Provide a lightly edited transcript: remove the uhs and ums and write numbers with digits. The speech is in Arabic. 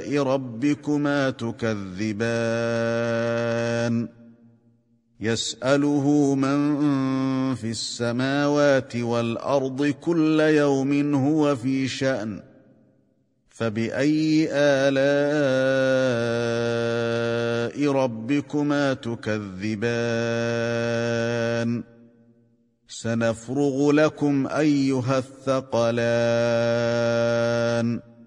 آلاء ربكما تكذبان يسأله من في السماوات والأرض كل يوم هو في شأن فبأي آلاء ربكما تكذبان سنفرغ لكم أيها الثقلان